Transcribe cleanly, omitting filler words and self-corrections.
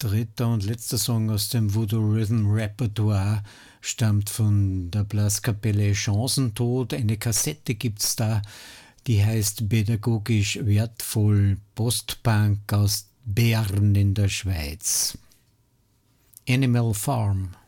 Dritter und letzter Song aus dem Voodoo Rhythm Repertoire stammt von der Blaskapelle Chancentod. Eine Kassette gibt's da, die heißt Pädagogisch wertvoll Postpunk aus Bern in der Schweiz. Animal Farm.